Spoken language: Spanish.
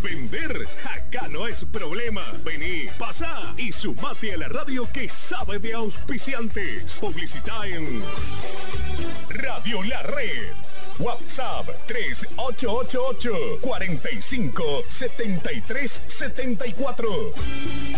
Vender, acá no es problema. Vení, pasá y sumate a la radio que sabe de auspiciantes. Publicita en Radio La Red. WhatsApp 3888 45 73 74.